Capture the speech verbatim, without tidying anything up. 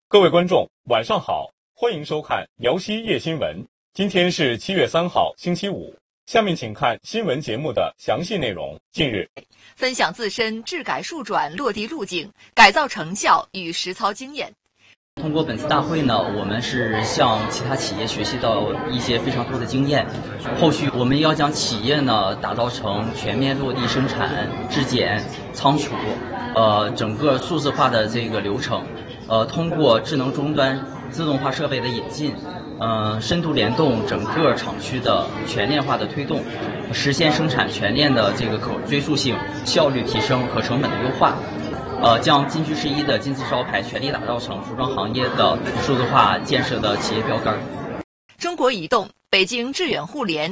各位观众，晚上好，欢迎收看辽西夜新闻。今天是七月三号，星期五。下面请看新闻节目的详细内容。近日， 分享自身治改数转落地路径、改造成效与实操经验。 通过本次大会呢，我们是向其他企业学习到一些非常多的经验。后续我们要将企业呢打造成全面落地生产、质检、仓储，呃，整个数字化的这个流程。呃，通过智能终端、自动化设备的引进，呃，深度联动整个厂区的全链化的推动，实现生产全链的这个可追溯性、效率提升和成本的优化。呃，将金居十一的金字招牌全力打造成服装行业的数字化建设的企业标杆。 中国移动、北京致远互联